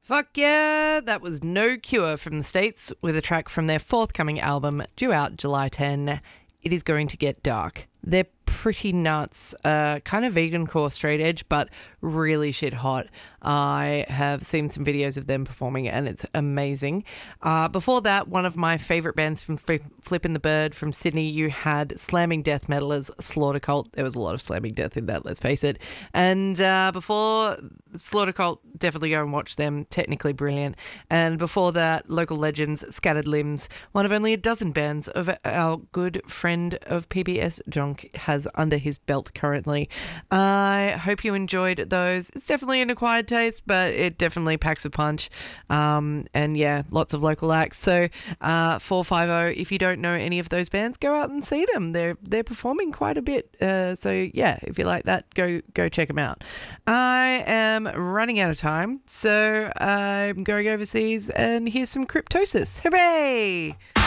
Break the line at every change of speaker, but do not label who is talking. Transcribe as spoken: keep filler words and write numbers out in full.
Fuck yeah, that was No Cure from the States with a track from their forthcoming album due out July tenth. It is going to get dark. They're pretty nuts, uh, kind of vegan core straight edge, but really shit hot. I have seen some videos of them performing and it's amazing. Uh, before that, one of my favourite bands from Flippin' the Bird from Sydney, you had slamming death metalers Slaughter Cult. There was a lot of slamming death in that, let's face it. And uh, before Slaughter Cult, definitely go and watch them, technically brilliant. And before that, local legends Scattered Limbs, one of only a dozen bands of our good friend of P B S, Jonk, has under his belt currently. I hope you enjoyed those. It's definitely an acquired taste, but it definitely packs a punch. Um, and yeah, lots of local acts. So uh, four five zero, if you don't know any of those bands, go out and see them. They're they're performing quite a bit. Uh, so yeah, if you like that, go go check them out. I am running out of time, so I'm going overseas, and here's some Cryptosis. Hooray!